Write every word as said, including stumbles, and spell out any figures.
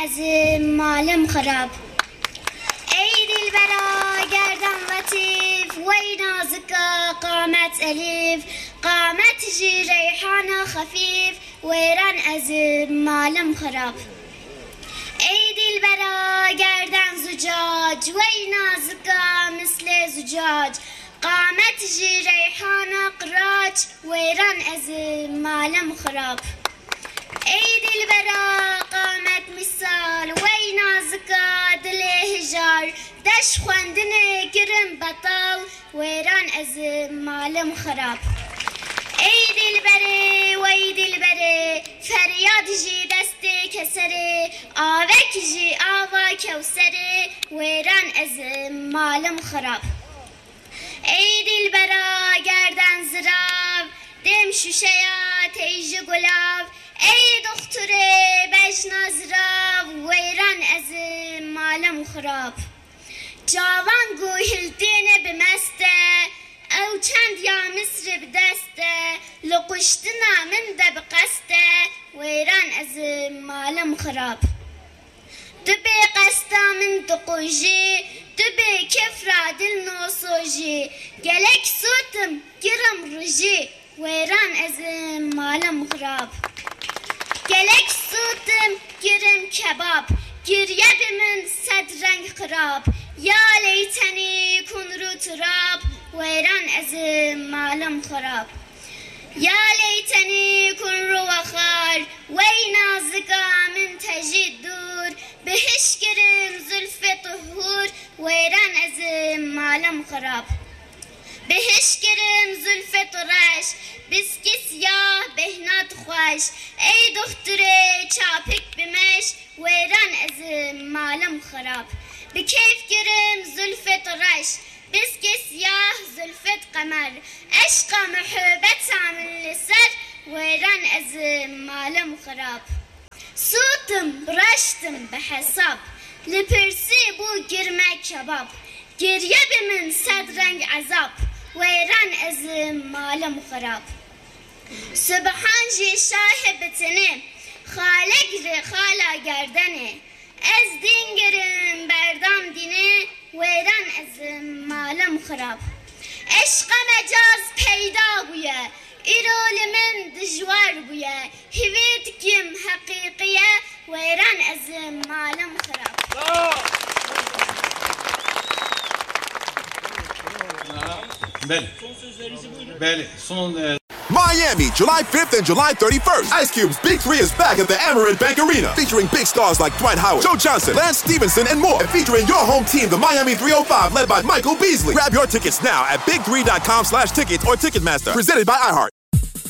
از مالم خراب. ای دلبرا گردن لطیف وی نازکا قامت الیف، قامت جی ریحان خفیف ویران از مالم خراب. ای دلبرا گردن زجاج وی نازکا مثل زجاج، قامت جی ریحان قراج ویران از مالم خراب. ای دلبرا قامت مثال وی نازکا دل هجار، دش خواندن گرم بطال ویران از مالم خراب. ای دلبره وی دلبره فریاد جی دست کسره، آوک جی آوا کوسره ویران از مالم خراب. ای دلبرا گردن زراو دم شوشیا تیج گلاب، ای دختر بجنا زراو ویران از مالم خراب. جوان گوهلتین بمسته او چند یا مصر بدسته، لقشتنا من ده بقسته ویران از مالم خراب. دبی قستا من دقوجی دبی کفرا دل نوسوجی، گلک سوتم گرم رجی ویران از مالم خراب. گلک سوتم گرم کباب، گریه من صد رنگ خراب، یا لیتنی کن رو تراب ویران از مالم خراب. یا لیتنی کن رو وخار وی نازکا من تجید دور، بهش گرم زلف طهور ویران از مالم خراب. بهش گرم زلف طرش بسکی سیاه بهنات خوش، ای دختر چاپک بمش ویران از مالم خراب. بکیف گرم زلف طرش بسکی سیاه زلفت قمر، عشق محبت عامل لسر ویران از مالم خراب. صوتم برشتم بحساب لپرسی بو گرمه کباب، گریه بمن صد رنگ عذاب ویران از مالم خراب. سبحان جی شاه بتنه خالق ر خالا گردنه، از دین گرم بردام دینه ویران از مالم خراب. عشق مجاز پیدا بویه ایرول من دجوار بویه، هویت کم حقیقیه ویران از مالم خراب. بله بله son Miami, July fifth and July thirty-first. Ice Cube's Big Three is back at the Amerant Bank Arena, featuring big stars like Dwight Howard, Joe Johnson, Lance Stevenson, and more. And featuring your home team, the Miami three oh five, led by Michael Beasley. Grab your tickets now at big three dot com slash tickets or Ticketmaster. Presented by iHeart.